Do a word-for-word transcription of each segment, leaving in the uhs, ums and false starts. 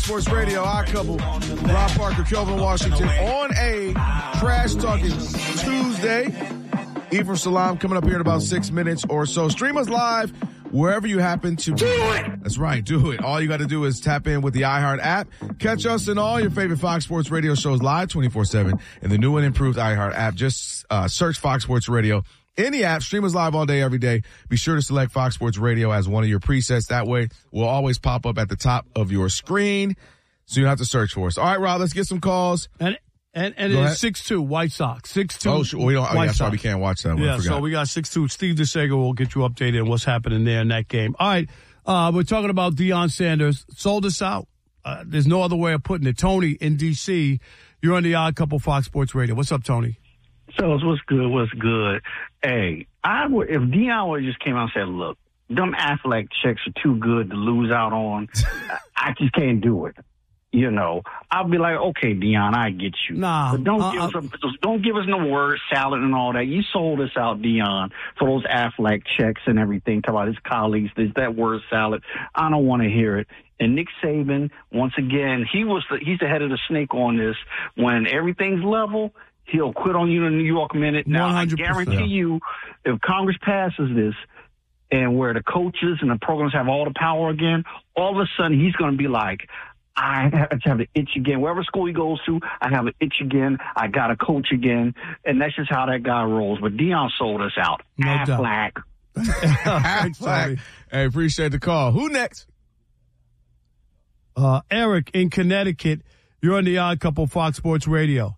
Sports Radio. Our couple, Rob Parker, Kelvin Washington, on a Trash Talking Tuesday. Ephraim Salaam coming up here in about six minutes or so. Stream us live wherever you happen to be. That's right, do it. All you got to do is tap in with the iHeart app. Catch us in all your favorite Fox Sports Radio shows live twenty-four seven in the new and improved iHeart app. Just uh, search Fox Sports Radio in the app. Stream us live all day, every day. Be sure to select Fox Sports Radio as one of your presets. That way, we'll always pop up at the top of your screen, so you don't have to search for us. All right, Rob, let's get some calls. And and, and it's six two, White Sox. six two. Oh, sure. We don't, oh, yeah, that's why we can't watch that one. Yeah, so we got six two. Steve DeSager will get you updated on what's happening there in that game. All right, uh, we're talking about Deion Sanders. Sold us out. Uh, there's no other way of putting it. Tony in D C, you're on the Odd Couple Fox Sports Radio. What's up, Tony? So what's good? What's good? Hey, I would if Deion would just came out and said, "Look, them Affleck checks are too good to lose out on. I just can't do it." You know, I'll be like, "Okay, Deion, I get you." Nah, but don't uh, give uh, us a, don't give us no word salad and all that. You sold us out, Deion, for those Affleck checks and everything. Talk about his colleagues. There's that word salad. I don't want to hear it. And Nick Saban, once again, he was the, he's the head of the snake on this. When everything's level, he'll quit on you in the New York Minute. Now, one hundred percent. I guarantee you, if Congress passes this and where the coaches and the programs have all the power again, all of a sudden he's going to be like, I have to have an itch again. Wherever school he goes to, I have an itch again. I got to coach again. And that's just how that guy rolls. But Deion sold us out. No Affleck. Affleck. Hey, appreciate the call. Who next? Uh, Eric in Connecticut. You're on the Odd Couple Fox Sports Radio.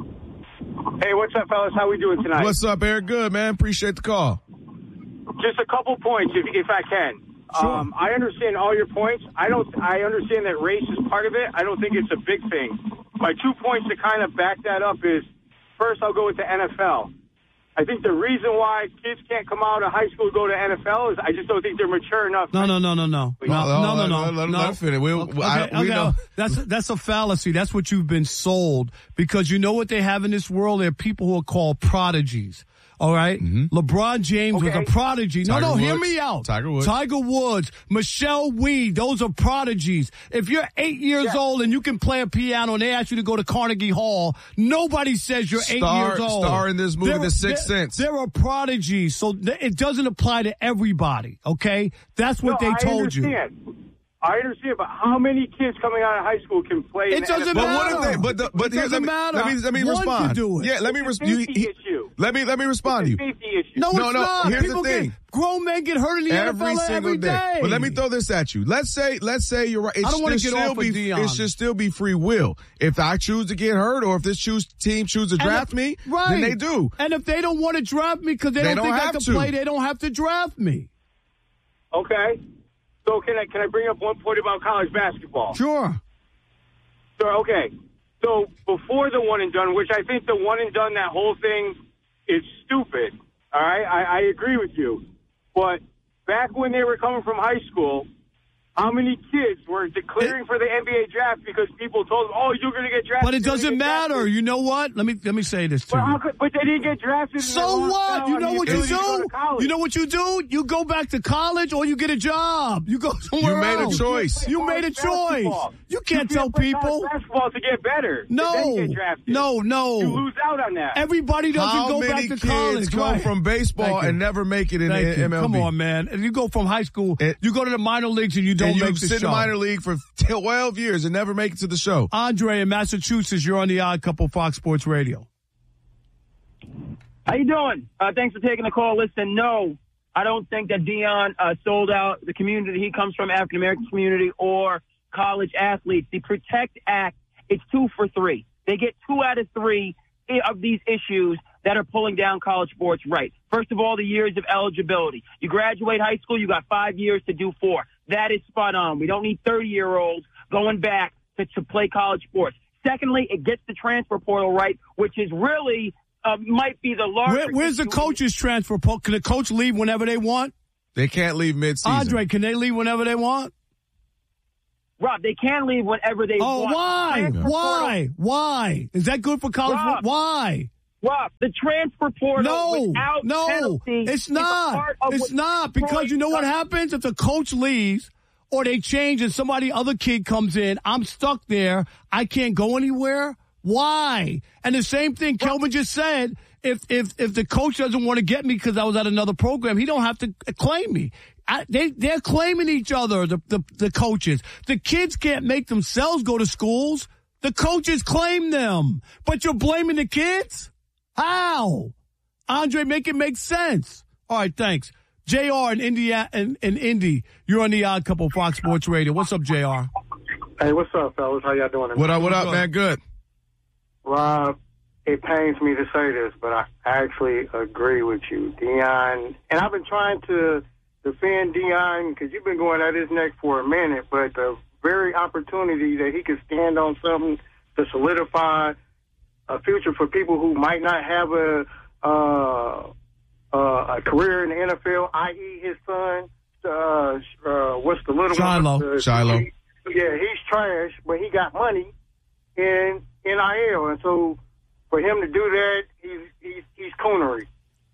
Hey, what's up, fellas? How we doing tonight? What's up, Eric? Good, man. Appreciate the call. Just a couple points, if if I can. Sure. Um, I understand all your points. I don't. I understand that race is part of it. I don't think it's a big thing. My two points to kind of back that up is, first, I'll go with the N F L. I think the reason why kids can't come out of high school and go to N F L is I just don't think they're mature enough. No, no, no, no, no, no, no, no, no. Let, no. let, let finish. We'll, okay, I, okay, we know. That's that's a fallacy. That's what you've been sold, because you know what they have in this world. There are people who are called prodigies. All right, mm-hmm. LeBron James okay. was a prodigy. No, Tiger no, Woods. hear me out. Tiger Woods. Tiger Woods, Michelle Weed, those are prodigies. If you're eight years yeah. old and you can play a piano and they ask you to go to Carnegie Hall, nobody says you're Star, eight years old. Star in this movie, There- The Sixth there- Sense. There are prodigies, so th- it doesn't apply to everybody, okay? That's what No, they I told you. understand. I understand, but how many kids coming out of high school can play? It in the doesn't N F L? But what if matter. they? But the, but It here, doesn't let me, matter. Let me let me One respond. can do it. Yeah, let me It's a respond. safety issue. Let me let me respond to It's you. a safety issue. No, No, it's no, not. here's the People thing. Get, grown men get hurt in the Every N F L single every day. day. But let me throw this at you. Let's say, let's say you're right. It I don't wanna should get still off of be, Deion. it should still be free will. If I choose to get hurt, or if this choose team choose to And draft if- me, right. then they do. And if they don't want to draft me because they, They don't don't think I have can to. play, they don't have to draft me. Okay. So can I can I bring up one point about college basketball? Sure. So, okay. So before the one and done, which I think the one and done, that whole thing is stupid. All right, I, I agree with you. But back when they were coming from high school, how many kids were declaring It, for the N B A draft because people told them, "Oh, you're going to get drafted"? But it you're gonna doesn't get matter. drafted." You know what? Let me let me say this to But, how you. could, but they didn't get drafted. and they So lost what? out You on know the what you ability to go do? to college. You know what you do? You go back to college or you get a job. You go somewhere You made a else. choice. You made a choice. Basketball. You can't you tell play people. college basketball to get better. No. To then get drafted. No, no. You lose out on that. Everybody doesn't How go many back to kids college. come right. from baseball Thank you. and never make it in Thank the you. M L B? Come on, man. If you go from high school, It- you go to the minor leagues and you don't And you make the sit in show. the minor league for twelve years and never make it to the show. Andre in Massachusetts, you're on the Odd Couple Fox Sports Radio. How you doing? Uh, thanks for taking the call. Listen, no, I don't think that Deion uh, sold out the community he comes from, African American community, or college athletes. The Protect Act, it's two for three. They get two out of three of these issues that are pulling down college sports right. First of all, the years of eligibility. You graduate high school, you got five years to do four. That is spot on. We don't need thirty-year-olds going back to, to play college sports. Secondly, it gets the transfer portal right, which is really uh, might be the largest. Where, where's the coach's transfer? Po- Can the coach leave whenever they want? They can't leave mid-season. Andre, can they leave whenever they want? Rob, they can leave whenever they Oh, want. why? Transfer Why? Why? Is that good for college? Rob. Why? Rob, the transfer portal No, without no, penalty it's is a not. part of It's what not because you know what Detroit happens if the coach leaves or they change and somebody other kid comes in. I'm stuck there. I can't go anywhere. Why? And the same thing Kelvin just said. If if if the coach doesn't want to get me because I was at another program, he don't have to claim me. I, they they're claiming each other. The, the the coaches. The kids can't make themselves go to schools. The coaches claim them, but you're blaming the kids. How? Andre, make it make sense. All right, thanks. J R in India in, in Indy. You're on the Odd Couple Fox Sports Radio. What's up, J R? Hey, what's up, fellas? How y'all doing? What up? What up, man? Good. Rob, it pains me to say this, but I actually agree with you, Deion. And I've been trying to defend Deion because you've been going at his neck for a minute, but the very opportunity that he could stand on something to solidify a future for people who might not have a uh, uh, a career in the N F L, that is his son, uh, uh, what's the little Shiloh. one? Uh, Shiloh. He, yeah, he's trash, but he got money in N I L, and so for him to do that, he's he's, he's coonery.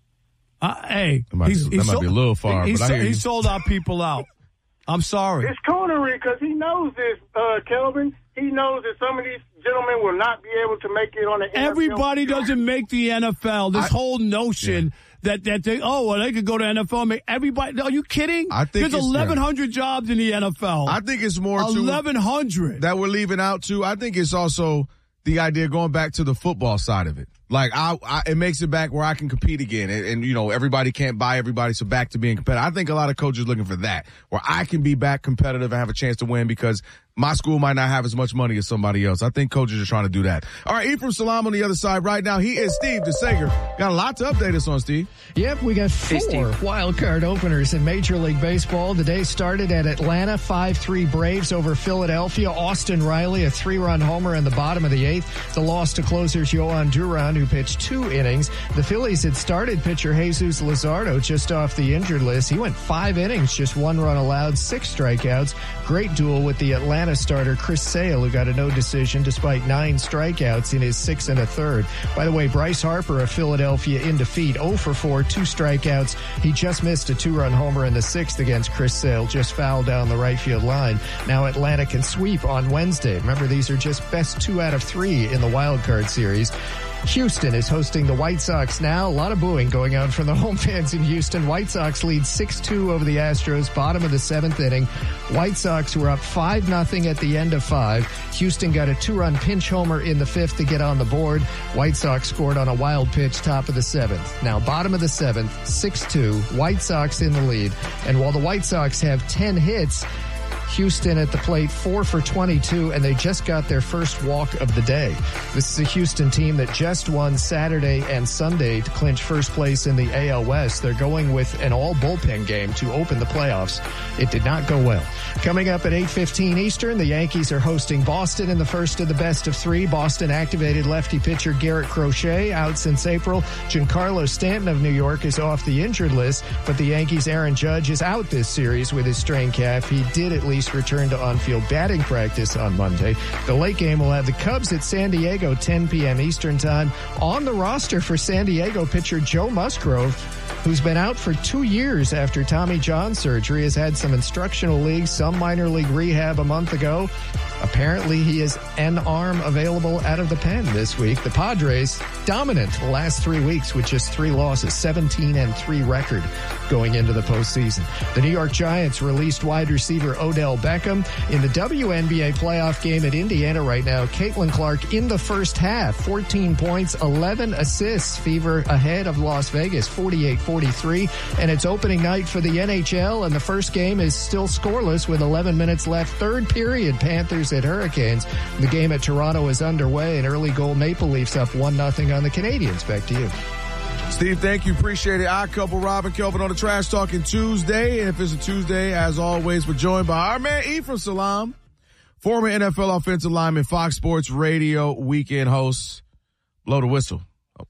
Uh, hey, that might, he's, be, that he's might so, be a little far, he, but I hear he you. sold our people out. I'm sorry. It's coonery because he knows this, uh, Kelvin. He knows that some of these gentlemen will not be able to make it on the N F L. Everybody doesn't make the N F L. This I, whole notion yeah. that, that they, oh, well, they could go to N F L and make everybody. Are you kidding? I think There's eleven hundred yeah. jobs in the N F L. I think it's more eleven hundred that we're leaving out too. I think it's also the idea going back to the football side of it. Like, I, I, it makes it back where I can compete again. And, and, you know, everybody can't buy everybody, so back to being competitive. I think a lot of coaches looking for that, where I can be back competitive and have a chance to win because my school might not have as much money as somebody else. I think coaches are trying to do that. All right, Ephraim Salaam on the other side right now. He is Steve DeSager. Got a lot to update us on, Steve. Yep, we got four wild card openers in Major League Baseball. The day started at Atlanta, five three Braves over Philadelphia. Austin Riley, a three-run homer in the bottom of the eighth. The loss to closers Yohan Duran, who pitched two innings. The Phillies had started pitcher Jesus Luzardo just off the injured list. He went five innings, just one run allowed, six strikeouts. Great duel with the Atlanta starter Chris Sale, who got a no decision despite nine strikeouts in his six and a third. By the way, Bryce Harper of Philadelphia in defeat, oh for four, two strikeouts. He just missed a two-run homer in the sixth against Chris Sale, just fouled down the right field line. Now Atlanta can sweep on Wednesday. Remember, these are just best two out of three in the wild card series. Houston is hosting the White Sox now. A lot of booing going on from the home fans in Houston. White Sox lead six two over the Astros, bottom of the seventh inning. White Sox were up five nothing at the end of five. Houston got a two-run pinch homer in the fifth to get on the board. White Sox scored on a wild pitch top of the seventh. Now, bottom of the seventh, six two, White Sox in the lead. And while the White Sox have ten hits, Houston at the plate, four for twenty-two, and they just got their first walk of the day. This is a Houston team that just won Saturday and Sunday to clinch first place in the A L West. They're going with an all-bullpen game to open the playoffs. It did not go well. Coming up at eight fifteen Eastern, the Yankees are hosting Boston in the first of the best of three. Boston activated lefty pitcher Garrett Crochet out since April. Giancarlo Stanton of New York is off the injured list, but the Yankees' Aaron Judge is out this series with his strained calf. He did at least return to on-field batting practice on Monday. The late game will have the Cubs at San Diego, ten p.m. Eastern time. On the roster for San Diego, pitcher Joe Musgrove, who's been out for two years after Tommy John surgery, has had some instructional leagues, some minor league rehab a month ago. Apparently, he is an arm available out of the pen this week. The Padres dominant the last three weeks with just three losses, seventeen and three record going into the postseason. The New York Giants released wide receiver Odell Beckham. In the W N B A playoff game at Indiana right now, Caitlin Clark in the first half, fourteen points, eleven assists. Fever ahead of Las Vegas, forty-eight forty-three. And it's opening night for the N H L, and the first game is still scoreless with eleven minutes left. Third period, Panthers at Hurricanes. The game at Toronto is underway. An early goal, Maple Leafs up one nothing on the Canadiens. Back to you. Steve, thank you. Appreciate it. Odd Couple, Rob and Kelvin on the Trash Talking Tuesday. And if it's a Tuesday, as always, we're joined by our man Ephraim Salaam, former N F L offensive lineman, Fox Sports Radio weekend host. Blow the whistle. Oh.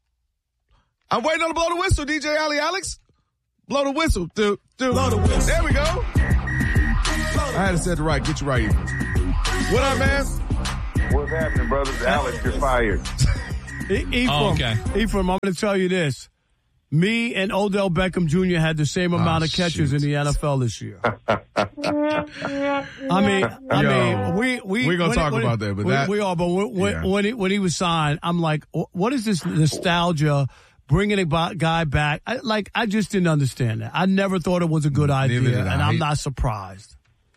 I'm waiting on the blow the whistle, D J Ali Alex. Blow the whistle. Do, do. Blow the whistle. There we go. I had to set it right. Get you right, Ephraim. What up, man? What's happening, brothers? Alex, you're fired. E- Ephraim, oh, okay. Ephraim, I'm going to tell you this. Me and Odell Beckham Junior had the same amount oh, of catches shoot. in the N F L this year. I mean, I Yo, mean, we we we're gonna when talk it, when about it, that, but we, that we are. But when when, yeah. when, it, when he was signed, I'm like, what is this nostalgia? Bringing a guy back, I, like I just didn't understand that. I never thought it was a good Neither idea, did I. and I'm not surprised.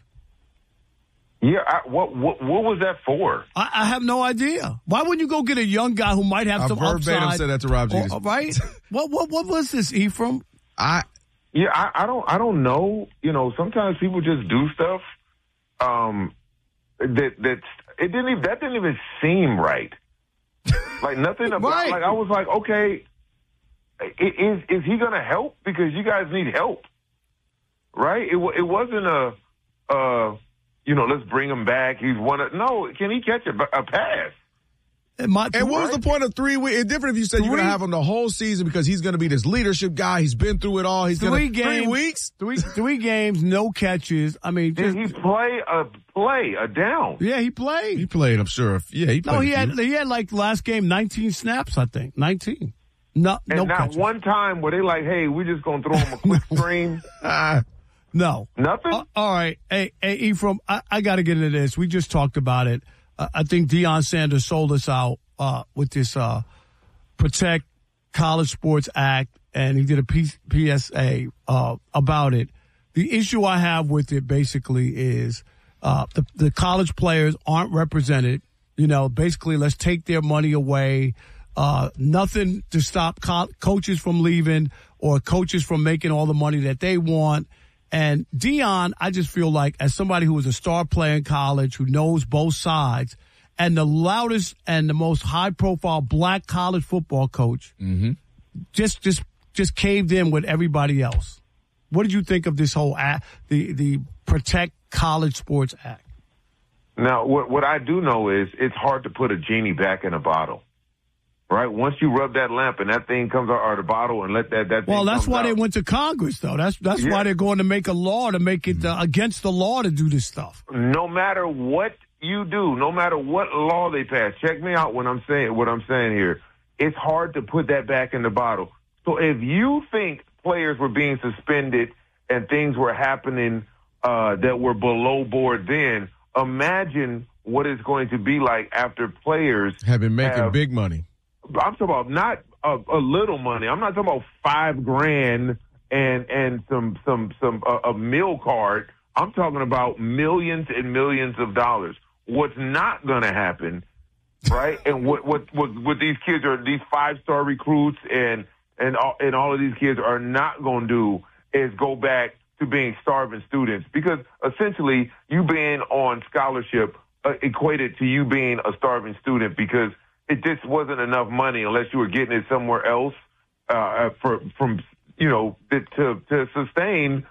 Yeah, I, what what what was that for? I, I have no idea. Why wouldn't you go get a young guy who might have I some verbatim upside? said that to Rob Or- Jenkins. right? what what what was this, Ephraim? I Yeah, I, I don't I don't know. You know, sometimes people just do stuff um, that that it didn't even, that didn't even seem right. Like nothing about Right. like I was like, okay, i- is is he going to help because you guys need help, right? It wa- it wasn't a uh, you know, let's bring him back. He's one of no. Can he catch a, a pass? And, my, And what was right? the point of three weeks? It's different if you said you're going to Three- have him the whole season because he's going to be this leadership guy. He's been through it all. He's going Three to games, three weeks. three three games, no catches. I mean, Did just, he play a play a down? yeah, he played. He played. I'm sure. Yeah, he played. no, he a had few. he had like last game nineteen snaps. I think nineteen. No, And no not catches. one time where they like, hey, we're just going to throw him a quick screen. Ah, No. Nothing. Uh, all right. Hey, hey Ephraim, I, I got to get into this. We just talked about it. Uh, I think Deion Sanders sold us out uh, with this uh, Protect College Sports Act, and he did a P- PSA uh, about it. The issue I have with it basically is uh, the, the college players aren't represented. You know, basically, let's take their money away. Uh, nothing to stop co- coaches from leaving or coaches from making all the money that they want. And Deion, I just feel like as somebody who was a star player in college, who knows both sides, and the loudest and the most high profile black college football coach, mm-hmm. just just just caved in with everybody else. What did you think of this whole act, the the Protect College Sports Act? Now, what what I do know is it's hard to put a genie back in a bottle, right? Once you rub that lamp and that thing comes out of the bottle and let that that Well, thing that's comes why out. they went to Congress, though. That's that's Yeah. why they're going to make a law to make it uh, against the law to do this stuff. No matter what you do, no matter what law they pass, check me out when I'm saying what I'm saying here. It's hard to put that back in the bottle. So if you think players were being suspended and things were happening uh, that were below board then, imagine what it's going to be like after players Have been making have- big money. I'm talking about not a, a little money. I'm not talking about five grand and and some some some uh, a meal card. I'm talking about millions and millions of dollars. What's not going to happen, right? And what what what what these kids are, these five star recruits and and all, and all of these kids are not going to do is go back to being starving students, because essentially you being on scholarship uh, equated to you being a starving student, because it just wasn't enough money unless you were getting it somewhere else uh, for, from, you know, to, to sustain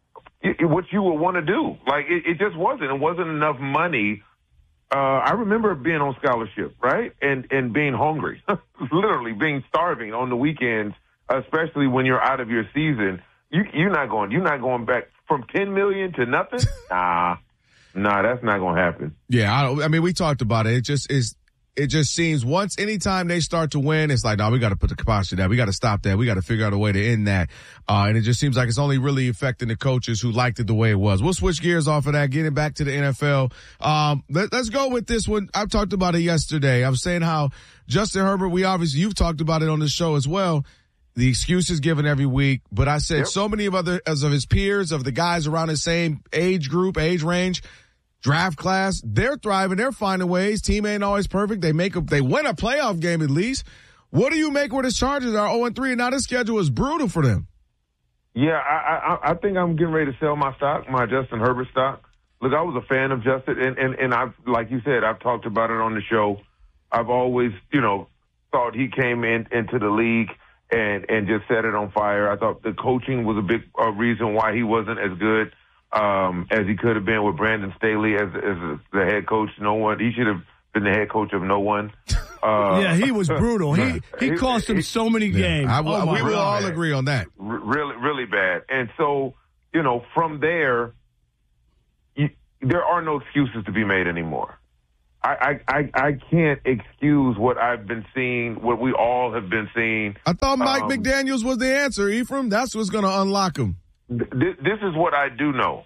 what you would want to do. Like, it, it just wasn't. It wasn't enough money. Uh, I remember being on scholarship, right, and, and being hungry, literally being starving on the weekends, especially when you're out of your season. You, you're not going. You're not going back from ten million to nothing. Nah, nah, that's not going to happen. Yeah, I, don't, I mean, we talked about it. It just is. It just seems once, anytime they start to win, it's like, no, we got to put the kibosh to that. We got to stop that. We got to figure out a way to end that. Uh, and it just seems like it's only really affecting the coaches who liked it the way it was. We'll switch gears off of that, getting back to the N F L. Um, let, let's go with this one. I talked about it yesterday. I was saying how Justin Herbert, we obviously, you've talked about it on the show as well. The excuses given every week, but I said Yep. so many of other, as of his peers, of the guys around his same age group, age range, draft class, they're thriving. They're finding ways. Team ain't always perfect. They make a, they win a playoff game at least. What do you make where the Chargers are oh and three, and now this schedule is brutal for them? Yeah, I, I, I think I'm getting ready to sell my stock, my Justin Herbert stock. Look, I was a fan of Justin, and, and, and I've, like you said, I've talked about it on the show. I've always, you know, thought he came in into the league and, and just set it on fire. I thought the coaching was a big uh, reason why he wasn't as good um, as he could have been with Brandon Staley as, as the head coach. No one, he should have been the head coach of no one. Uh, Yeah, he was brutal. He he he- cost him he- so many games. I, Oh, my we will God. all agree on that. R- really, really bad. And so, you know, from there, you, there are no excuses to be made anymore. I, I, I can't excuse what I've been seeing, what we all have been seeing. I thought Mike um, McDaniels was the answer, Ephraim. That's what's going to unlock him. Th- this is what I do know.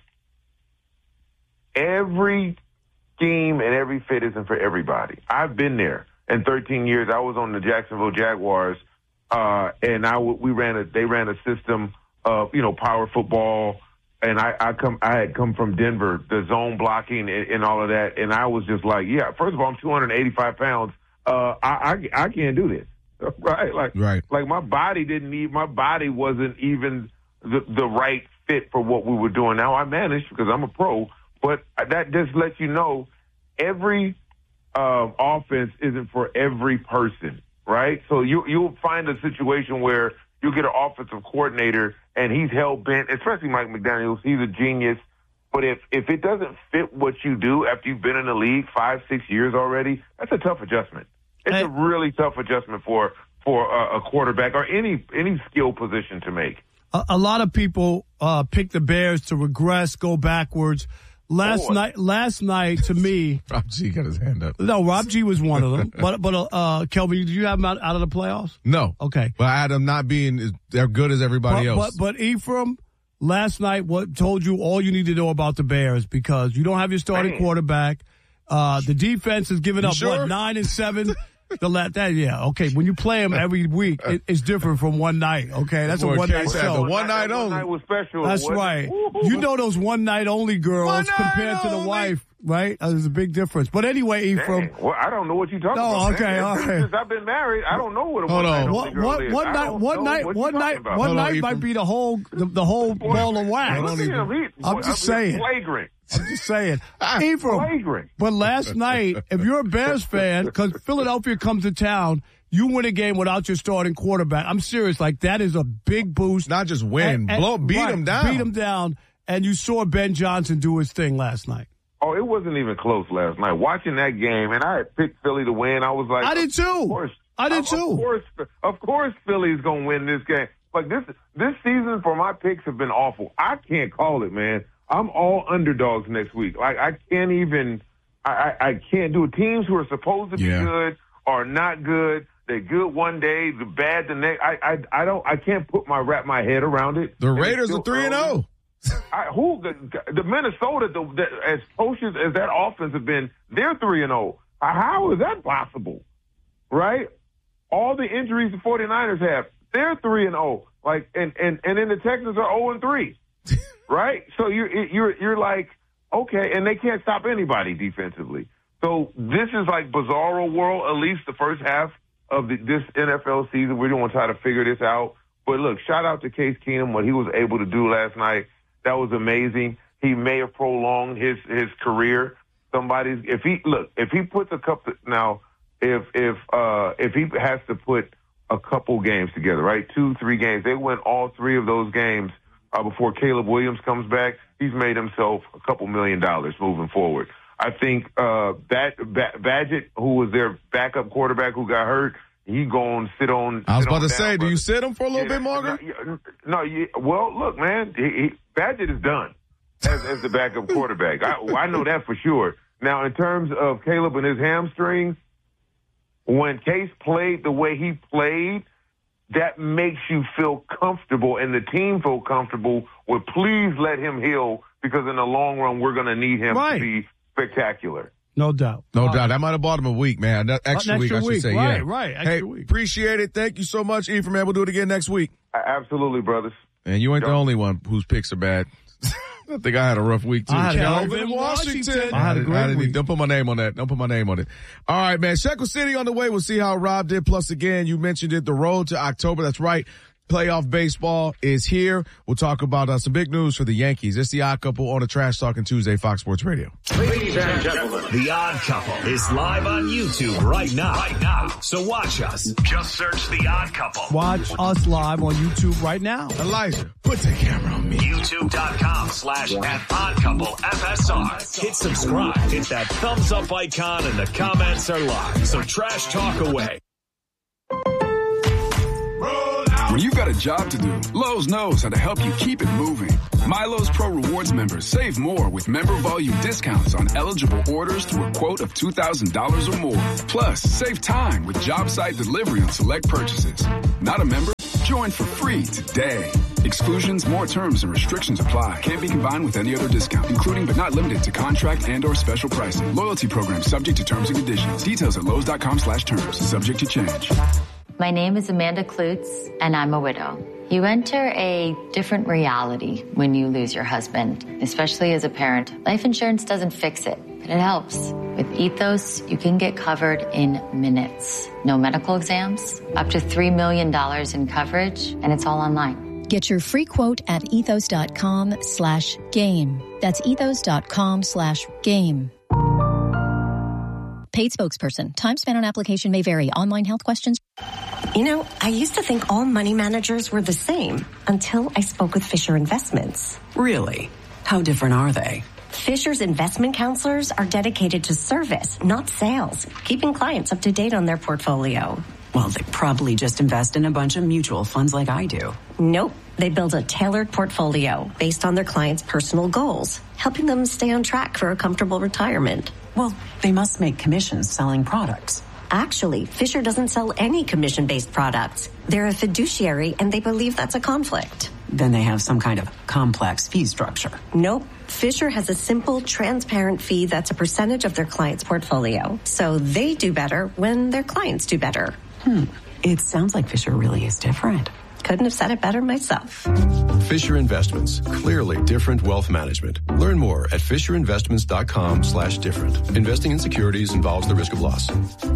Every scheme and every fit isn't for everybody. I've been there. In thirteen years, I was on the Jacksonville Jaguars, uh, and I w- we ran a they ran a system of you know power football, and I, I come I had come from Denver, the zone blocking and, and all of that, and I was just like, yeah. First of all, I'm two hundred eighty-five pounds. Uh, I, I I can't do this, right? Like right. like my body didn't need my body wasn't even the the right fit for what we were doing. Now I managed because I'm a pro, but that just lets you know every uh, offense isn't for every person, right? So you you'll find a situation where you get an offensive coordinator and he's hell bent, especially Mike McDaniels. He's a genius, but if if it doesn't fit what you do after you've been in the league five six years already, that's a tough adjustment. It's hey. a really tough adjustment for for a, a quarterback or any any skill position to make. A, a lot of people uh, pick the Bears to regress, go backwards. Last Boy. night, last night to me, Rob G got his hand up. No, Rob G was one of them. But but uh, Kelvin, did you have him out, out of the playoffs? No. Okay. But I had them not being as they're good as everybody but, else. But but Ephraim, last night, what told you all you need to know about the Bears because you don't have your starting Man. quarterback. Uh, the defense is giving You up sure? what nine and seven. The la- that yeah okay. When you play them every week, it, it's different from one night. Okay, that's Boy, a one night Case had show. the one night That only. night was special. That's wasn't it? right. Woo-hoo. You know those one night only girls One night compared to the only. wife, right? Uh, there's a big difference. But anyway, Ephraim. Dang. Well, I don't know what you're talking No, about. okay, man. all right. Since I've been married, I don't know what a Hold one night on. only One, girl one, is. one I night, don't one know night, what one you're night, talking about. one Hold on, night might Ephraim. be the whole, the, the whole ball of wax. Hold on, Look at Ephraim. him. He- I'm boy, just I mean, saying. Flagrant. I'm just saying. Ephraim. Flagrant. But last night, if you're a Bears fan, because Philadelphia comes to town, you win a game without your starting quarterback. I'm serious. Like, that is a big boost. Not just win, And- and- blow, beat right, him down. Beat him down. And you saw Ben Johnson do his thing last night. Oh, it wasn't even close last night. Watching that game, and I had picked Philly to win. I was like, I did too. Of course, I did of, too. Of course, of course, Philly's gonna win this game. Like this, this season for my picks have been awful. I can't call it, man. I'm all underdogs next week. Like I can't even. I, I, I can't do it. Teams who are supposed to be Yeah. good are not good. They're good one day, the bad the next. I, I, I don't. I can't put my wrap my head around it. The And it's Raiders still are three and early. zero. I, who the, the Minnesota, the, the, as atrocious as that offense have been, they're three and zero. How is that possible? Right? All the injuries the 49ers have, they're three and zero. Like, and and and then the Texans are zero and three. Right? So you're you're you're like, okay, and they can't stop anybody defensively. So this is like bizarro world. At least the first half of the, this N F L season, we're going to try to figure this out. But look, shout out to Case Keenum, what he was able to do last night. That was amazing. He may have prolonged his, his career. Somebody's if he look if he puts a couple now if if uh, if he has to put a couple games together, right, two three games, they win all three of those games uh, before Caleb Williams comes back. He's made himself a couple million dollars moving forward. I think uh, that ba- Badgett, who was their backup quarterback who got hurt, he going to sit on. I was sit about on to down, say, do brother. you sit him for a little Yeah, bit longer? No, no yeah, well, look, man, he, he, Badgett is done as, as the backup quarterback. I, I know that for sure. Now, in terms of Caleb and his hamstrings, when Case played the way he played, that makes you feel comfortable and the team feel comfortable with please let him heal because in the long run, we're going to need him Right. to be spectacular. No doubt. No Uh, doubt. That might have bought him a week, man. That extra, An week, extra I should week. say. Right, yeah. right. Extra Hey, week. appreciate it. Thank you so much, Ephraim, man. We'll do it again next week. Absolutely, brothers. And you ain't the Yo. only one whose picks are bad. I think I had a rough week, too. I had a Calvin Calvin Washington. Washington. I had a great I didn't- week. Don't put my name on that. Don't put my name on it. All right, man. Shekel City on the way. We'll see how Rob did. Plus, again, you mentioned it, the road to October. That's right. Playoff baseball is here. We'll talk about uh, some big news for the Yankees. It's the Odd Couple on a Trash Talking Tuesday, Fox Sports Radio. Ladies and gentlemen, The Odd Couple is live on YouTube right now. Right now. So watch us. Just search The Odd Couple. Watch us live on YouTube right now. Elijah, put the camera on me. YouTube.com slash Odd Couple F S R. Hit subscribe. Hit that thumbs up icon and the comments are live. So trash talk away. Roll out. When you've got a job to do, Lowe's knows how to help you keep it moving. MyLowe's Pro Rewards members save more with member volume discounts on eligible orders through a quote of two thousand dollars or more. Plus, save time with job site delivery on select purchases. Not a member? Join for free today. Exclusions, more terms, and restrictions apply. Can't be combined with any other discount, including but not limited to contract and or special pricing. Loyalty program subject to terms and conditions. Details at Lowe's.com slash terms. Subject to change. My name is Amanda Klutz, and I'm a widow. You enter a different reality when you lose your husband, especially as a parent. Life insurance doesn't fix it, but it helps. With Ethos, you can get covered in minutes. No medical exams, up to three million dollars in coverage, and it's all online. Get your free quote at ethos.com slash game. That's ethos.com slash game. Paid spokesperson. Time spent on application may vary. Online health questions. You know, I used to think all money managers were the same until I spoke with Fisher Investments. Really? How different are they? Fisher's investment counselors are dedicated to service, not sales, keeping clients up to date on their portfolio. Well, they probably just invest in a bunch of mutual funds like I do. Nope. They build a tailored portfolio based on their clients' personal goals, helping them stay on track for a comfortable retirement. Well, they must make commissions selling products. Actually, Fisher doesn't sell any commission-based products. They're a fiduciary, and they believe that's a conflict. Then they have some kind of complex fee structure. Nope. Fisher has a simple, transparent fee that's a percentage of their client's portfolio. So they do better when their clients do better. Hmm. It sounds like Fisher really is different. Couldn't have said it better myself. Fisher Investments. Clearly different wealth management. Learn more at fisherinvestments.com slash different. Investing in securities involves the risk of loss.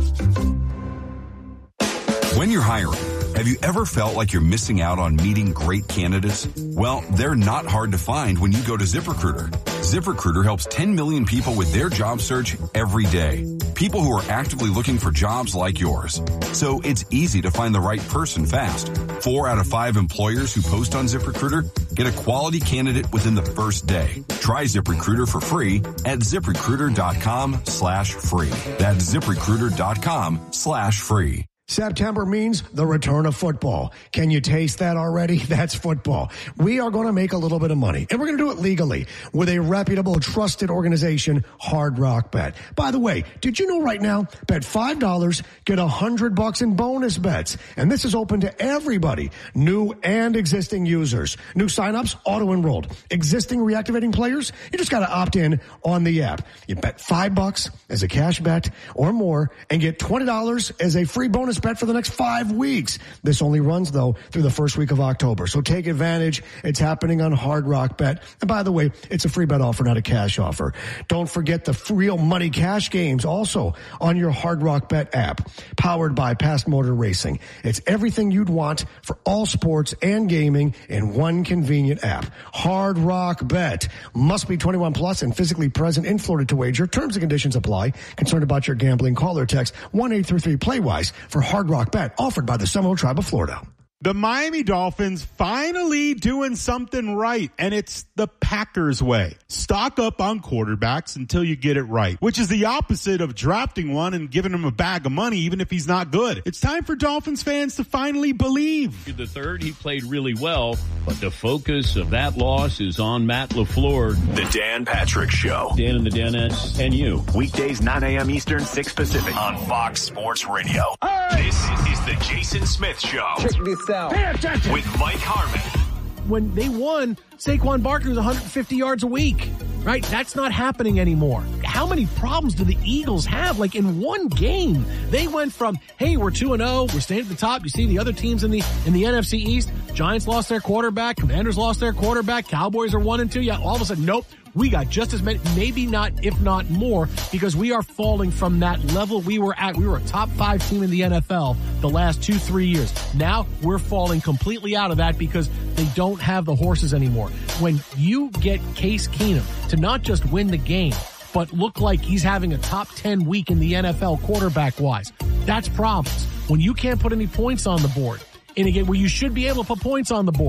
When you're hiring, have you ever felt like you're missing out on meeting great candidates? Well, they're not hard to find when you go to ZipRecruiter. ZipRecruiter helps ten million people with their job search every day. People who are actively looking for jobs like yours. So it's easy to find the right person fast. Four out of five employers who post on ZipRecruiter get a quality candidate within the first day. Try ZipRecruiter for free at ZipRecruiter.com slash free. That's ZipRecruiter.com slash free. September means the return of football. Can you taste that already? That's football. We are going to make a little bit of money, and we're going to do it legally with a reputable, trusted organization, Hard Rock Bet. By the way, did you know right now, bet five dollars, get one hundred bucks in bonus bets. And this is open to everybody, new and existing users. New signups, auto-enrolled. Existing reactivating players, you just got to opt in on the app. You bet five bucks as a cash bet or more and get twenty dollars as a free bonus bet for the next five weeks. This only runs, though, through the first week of October. So take advantage. It's happening on Hard Rock Bet. And by the way, it's a free bet offer, not a cash offer. Don't forget the real money cash games also on your Hard Rock Bet app, powered by Past Motor Racing. It's everything you'd want for all sports and gaming in one convenient app. Hard Rock Bet. Must be twenty-one plus and physically present in Florida to wager. Terms and conditions apply. Concerned about your gambling? Call or text one eight three three play wise for Hard Rock Bet, offered by the Seminole Tribe of Florida. The Miami Dolphins finally doing something right, and it's the Packers way. Stock up on quarterbacks until you get it right, which is the opposite of drafting one and giving him a bag of money even if he's not good. It's time for Dolphins fans to finally believe. The third, he played really well, but the focus of that loss is on Matt LaFleur. The Dan Patrick Show. Dan and the Danettes and you. Weekdays, nine a.m. Eastern, six Pacific on Fox Sports Radio. Hey! This is the Jason Smith Show. Check this out. Pay attention. With Mike Harmon. When they won, Saquon Barkley was one hundred fifty yards a week, right? That's not happening anymore. How many problems do the Eagles have? Like in one game, they went from, hey, we're two and oh, we're staying at the top. You see the other teams in the in the N F C East, Giants lost their quarterback, Commanders lost their quarterback, Cowboys are one and two. Yeah, all of a sudden, nope. We got just as many, maybe not, if not more, because we are falling from that level we were at. We were a top five team in the N F L the last two, three years. Now we're falling completely out of that because they don't have the horses anymore. When you get Case Keenum to not just win the game, but look like he's having a top ten week in the N F L quarterback-wise, that's problems. When you can't put any points on the board in a game where you should be able to put points on the board,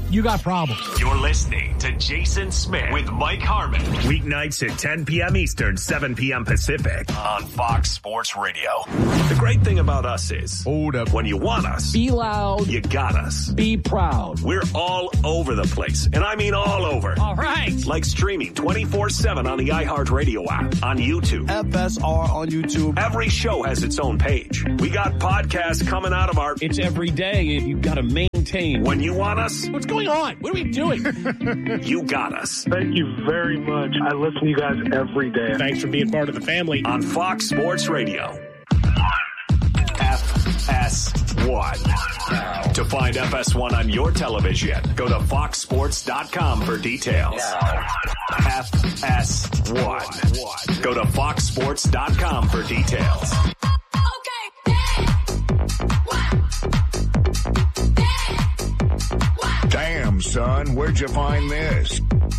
you got problems. You're listening to Jason Smith with Mike Harmon. Weeknights at ten p.m. Eastern, seven p.m. Pacific on Fox Sports Radio. The great thing about us is, hold up, when you want us, be loud, you got us. Be proud. We're all over the place, and I mean all over. All right. Like streaming twenty-four seven on the iHeartRadio app, on YouTube. F S R on YouTube. Every show has its own page. We got podcasts coming out of our... It's every day, and you've got to maintain. When you want us... What's going on? What are we doing? You got us. Thank you very much. I listen to you guys every day. Thanks for being part of the family. On Fox Sports Radio. F S one. To find F S one on your television, go to fox sports dot com for details. F S one. Go to fox sports dot com for details. Damn, son, where'd you find this?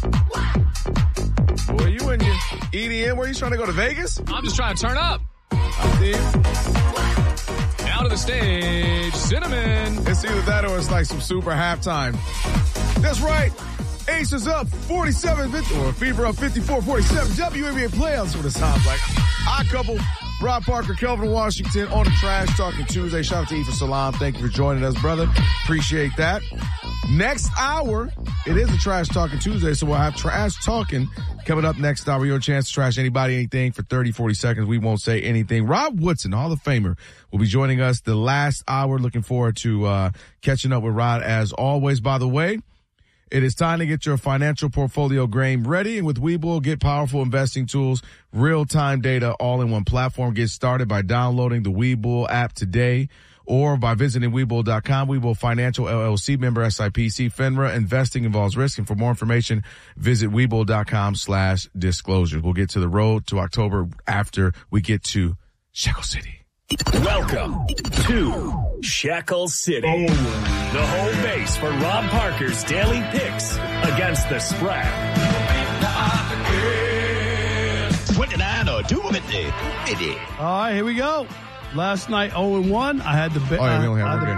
Boy, you and your E D M, where you trying to go to Vegas? I'm just trying to turn up. Steve. Now to the stage, Cinnamon. It's either that or it's like some super halftime. That's right. Aces up forty-seven fifty, or Fever up fifty-four forty-seven. W N B A playoffs is what it sounds like. Odd couple. Rob Parker, Kelvin Washington on the Trash Talking Tuesday. Shout out to Ephraim Salam. Thank you for joining us, brother. Appreciate that. Next hour, it is a Trash Talking Tuesday, so we'll have Trash Talking coming up next hour. Your chance to trash anybody, anything for thirty, forty seconds. We won't say anything. Rob Woodson, Hall of Famer, will be joining us the last hour. Looking forward to uh catching up with Rod as always. By the way, it is time to get your financial portfolio game ready. And with Webull, get powerful investing tools, real-time data, all in one platform. Get started by downloading the Webull app today or by visiting Webull dot com. Webull Financial, L L C, member S I P C, FINRA. Investing involves risk. And for more information, visit Webull dot com slash disclosures. We'll get to the road to October after we get to Shackle City. Welcome to Shackle City, oh. the home base for Rob Parker's daily picks against the spread. twenty-nine or two fifty. All right, here we go. Last night, oh and one. I had the bet. Oh, yeah, we only had one game.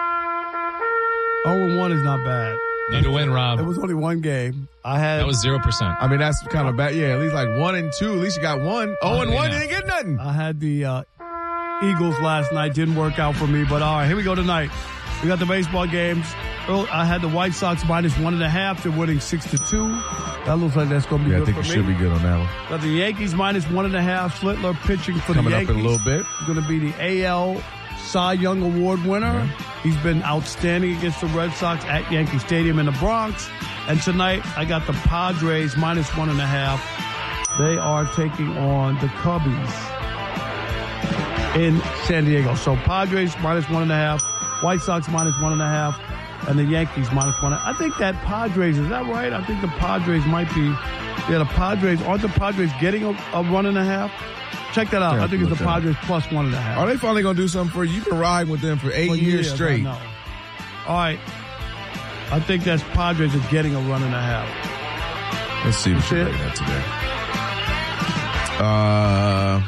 oh and one is not bad. Need to win, Rob. It was only one game. I had. That was zero percent. I mean, that's kind of bad. Yeah, at least like one and two. At least you got one. Oh and one, you didn't get nothing. I had the uh, Eagles last night. Didn't work out for me, but all right, here we go tonight. We got the baseball games. I had the White Sox minus one and a half. They're winning six to two. That looks like that's going to be yeah, good for me. I think you should be good on that one. Got the Yankees minus one and a half. Schlittler pitching for Coming the Yankees. Coming up in a little bit. He's going to be the A L Cy Young Award winner. Yeah. He's been outstanding against the Red Sox at Yankee Stadium in the Bronx. And tonight, I got the Padres minus one and a half. They are taking on the Cubbies in San Diego. So Padres minus one and a half, White Sox minus one and a half, and the Yankees minus one. I think that Padres, is that right? I think the Padres might be, yeah, the Padres, aren't the Padres getting a, a run and a half? Check that out. Yeah, I think it's the Padres plus one and a half. Are they finally going to do something for you? You've been riding with them for eight for years, years straight. I know. All right. I think that's Padres are getting a run and a half. Let's see what you're looking at today. Uh,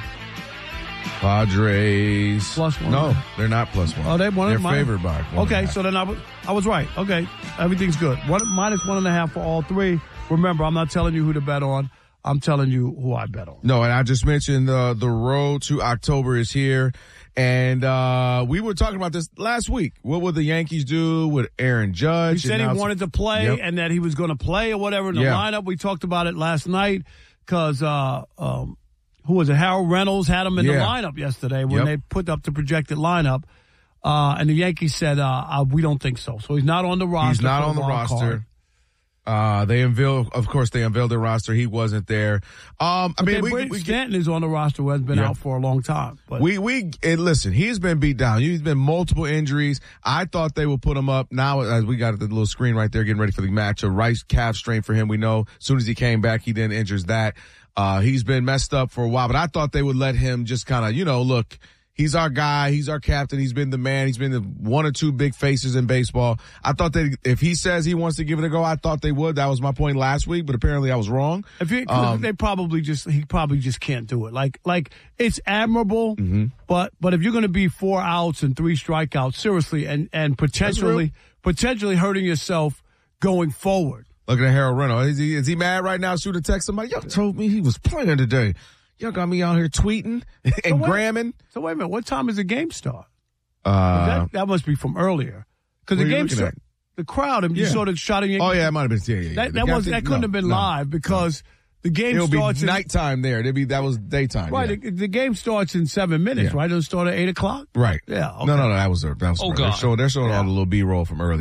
Padres. Plus one. No, they're not plus one. Oh, they one They're minus, favored by one. Okay, so then I was, I was right. Okay, everything's good. One, minus one and a half for all three. Remember, I'm not telling you who to bet on. I'm telling you who I bet on. No, and I just mentioned uh, the road to October is here. And uh we were talking about this last week. What would the Yankees do with Aaron Judge? He said he wanted to play yep. and that he was going to play or whatever in the yeah. lineup. We talked about it last night because uh, um, who was it? Harold Reynolds had him in yeah. the lineup yesterday when yep. they put up the projected lineup. Uh, and the Yankees said, uh, uh, we don't think so. So he's not on the roster. He's not on the roster. Card. Uh, they unveiled, of course, they unveiled their roster. He wasn't there. Um, I mean, we, we Stanton is on the roster who has been yeah. out for a long time. But. We, we, and listen, he's been beat down. He's been multiple injuries. I thought they would put him up. Now, as we got the little screen right there, getting ready for the match, a right calf strain for him. We know as soon as he came back, he then injures that. Uh, he's been messed up for a while, but I thought they would let him just kind of, you know, look, he's our guy. He's our captain. He's been the man. He's been the one or two big faces in baseball. I thought that if he says he wants to give it a go, I thought they would. That was my point last week, but apparently I was wrong. If you, um, they probably just, he probably just can't do it. Like, like it's admirable, mm-hmm. but, but if you're going to be four outs and three strikeouts, seriously, and, and potentially, potentially hurting yourself going forward. Looking at Harold Reynolds. Is he, is he mad right now? Shoot a text somebody. Y'all told me he was playing today. Y'all got me out here tweeting and so wait, gramming. So wait a minute. What time does the game start? Uh, that, that must be from earlier. Because the game start, the crowd, and you yeah. sort of shouting. Oh, yeah, it might have been. Yeah, yeah, yeah. That, that, was, that couldn't no, have been no, live because no. the game It'll starts. It'll be in, nighttime there. It'll be, that was daytime. Right. Yeah. The, the game starts in seven minutes, yeah. right? It'll start at eight o'clock? Right. Yeah. Okay. No, no, no. That was, that was oh, right. God. They're showing, they're showing yeah. all the little B-roll from earlier.